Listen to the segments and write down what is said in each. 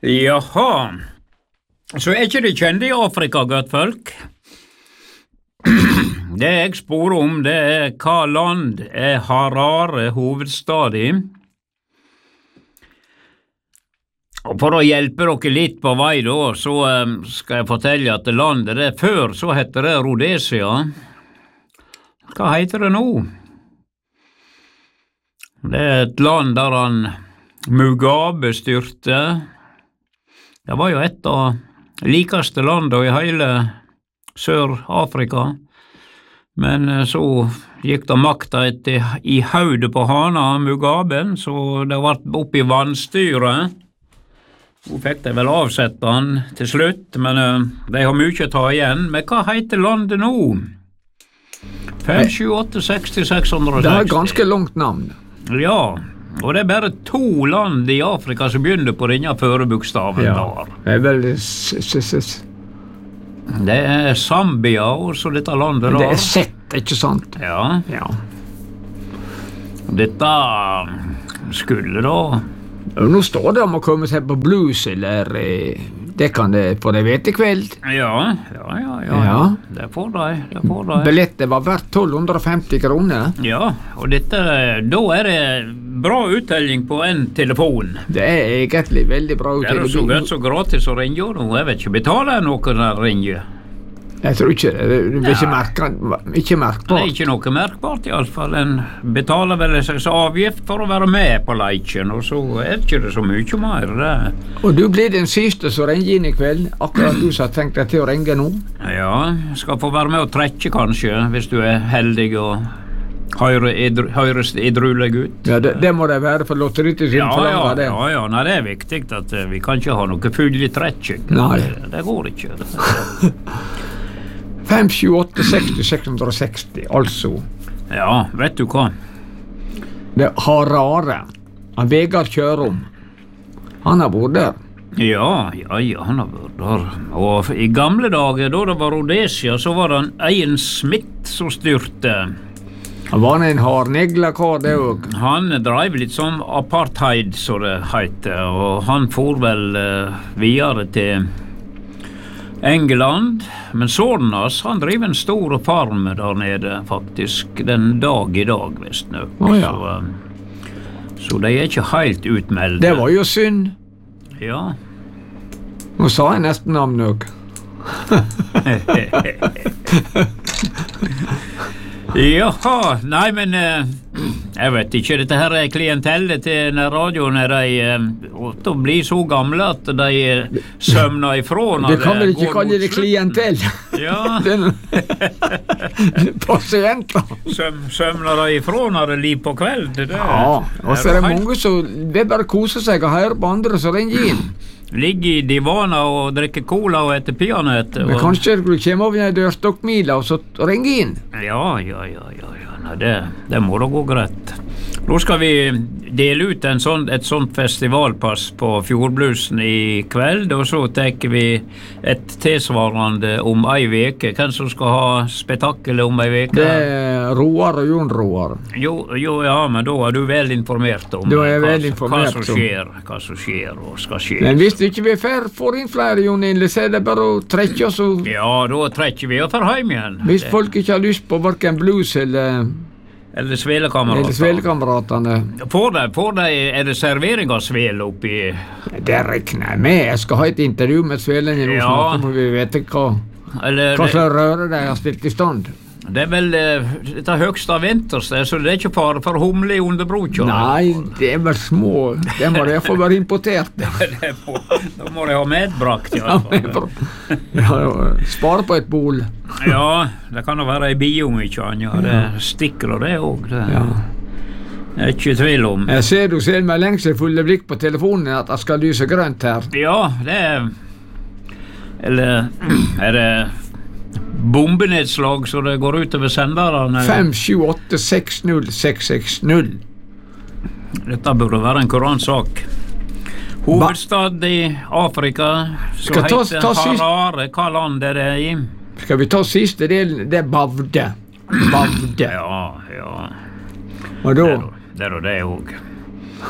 Jaha, så ikke det kjente I Afrika, godt folk? Det jeg spør om, det hva land Harare hovedstad I. Og for å hjelpe dere litt på vei da, så skal jeg fortelle at landet det før, så heter det Rhodesia. Hva heter det nå? Det et land der han Mugabe styrte. Det var jo et av likeste landene I hele Sør-Afrika, men så gikk det makta I haudet på hana Mugaben, så det var opp I vannstyret. Nå fikk de vel avsette han til slutt, men de har mye å ta igjen. Men hva heter landet nå? 5, 7, 8, 60, 660. Det et ganske langt navn. Ja, og det bare 2 land I Afrika som begynner på denne førebokstaven der. Det vel Det Zambia og så dette landet der. Det sett, ikke sant? Ja. Dette skulle da Nå står det om å komme seg på blues, eller det kan det få det vet I kveld. Ja. Det får de. Billettet var verdt 1250 kroner. Ja, og da det bra uttelling på en telefon. Det egentlig veldig bra uttelling. Det så godt så gratis å ringe nå. Jeg vet ikke, betaler noen der ringer? Jeg tror ikke det. Det blir ikke merkbart. Det ikke noe merkbart I alle fall. En betaler vel en slags avgift for å være med på leiken, og så ikke det så mye mer. Det. Og du blir den siste som ringer inn I kveld, akkurat du som har tenkt deg til å ringe nå. Ja, skal få være med å trekke kanskje, hvis du heldig og høres edruelig ut. Ja, det må det være for lotteritilsynet forlanger det. Ja, nei, det viktig at vi kan ikke ha noe full trekking. Nei. Det går ikke. 5, 7, 8, 60, 660, altså. Ja, vet du hva? Det Harare. Han Vegard Kjørom. Han har vært der. Ja, han har vært der. Og I gamle dager, da det var Rhodesia, så var det en Ian Smith som styrte. Han var en hardnegla kar, det også. Han drev litt sånn apartheid, så det heter, og han for vel videre til England, men sønnen hans, han driver en stor farm der nede, faktisk, den dag I dag, visst nok. Så de ikke helt utmeldet. Det var jo synd. Ja. Nå sa jeg nesten navn nok. Jaha, nei, men jeg vet ikke, dette her klientellet til radioen de blir så gamle at de sømner ifra. Det kan vel ikke kalle det klientell. Ja. Pasienter. Sømner de ifra når det liv på kveld. Ja, og så det mange som vil bare kose seg og høre på andre som ringer inn. Ligge I divaner og drikke cola og etter peanøtt. Men kanskje du kommer over en dørstokkmila og så ringe inn? Ja. Nei, det må da gå greit. Nå skal vi dele ut et sånt festivalpass på Fjordbluesen I kveld, og så tenker vi et tilsvarende om ei veke. Hvem som skal ha spetakkelet om ei veke? Det Roar og Jon Roar. Jo, ja, men da du vel informert om hva som skjer og skal skje. Men hvis ikke vi får inn flere, Jon Inle, så det bare å trekke oss. Ja, da trekker vi og får hjem igjen. Hvis folk ikke har lyst på hverken blues eller Svelekameratene. Får de, det servering av svele oppi? Det regner jeg med. Jeg skal ha et intervju med svelen I noe snart, så må vi vite hva slags røre de har stilt I stand. Det vel dette høgste vintersted, så det ikke fare for humle I underbrokjøret? Nei, det vel små. Det må de få være importert. Da må de ha medbrakt, I alle fall. Spare på et bol. Ja, det kan jo være I bio mye annet. Det stikker og det også. Det ikke I tvil om. Jeg ser du ser med lengselsfulle blikk på telefonen at det skal lyse grønt her. Ja, det eller det bombenedslag så det går ut over senderne? 5, 7, 8, 6, 0, 6, 6, 0. Dette burde være en koransak. Hovedstad I Afrika så heter Harare. Hva land det I? Skal vi ta siste del? Det Bavde. Ja. Og da? Det også.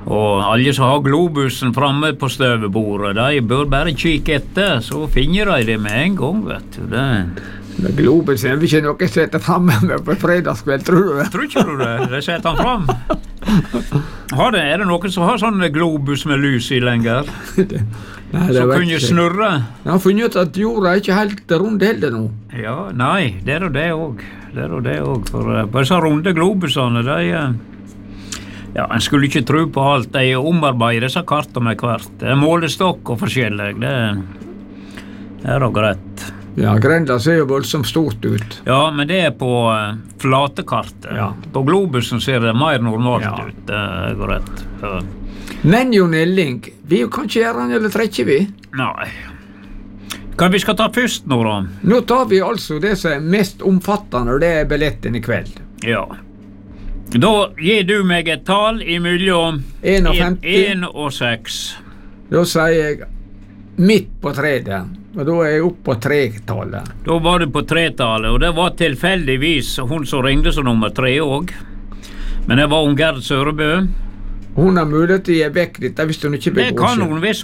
Og alle som har globusen framme på støvebordet, de bør bare kikke etter, så finner de det med en gang, vet du. Globusen er ikke noe jeg setter fremme med på fredagskveld, tror du det? Tror ikke du det? De setter han fram. Er det noen som har sånn globus med lys i lenger? Nei, så kunne snurre? Jeg har funnet ut at jorda er ikke helt rund heller nå. Ja, nei, det er det også. For disse runde globusene, ja, en skulle ikke tro på alt. De omarbeider disse kartene med hvert. Det er målestokk og forskjellig. Det er da greit. Ja, Grenda ser jo voldsomt stort ut. Ja, men det er på flatekartet. Ja. På globusen ser det mer normalt ut. Det er greit. Ja. Men Jon Elling, vi kanskje gjøre han, eller trekker vi? Nei. Hva vi skal ta først nå, da? Nå tar vi altså det som er mest omfattende, og det er billetten i kveld. Ja. Da gir du meg et tal imellom 1 og 6. Da sier jeg midt på 3, og da er jeg oppe på 3-tallet. Da var du på 3-tallet, og det var tilfeldigvis hun som ringde som nummer 3 også. Men det var Gerd Sørebø. Hun har mulighet til å gi vekk litt, hvis hun ikke begår seg. Det kan hun, hvis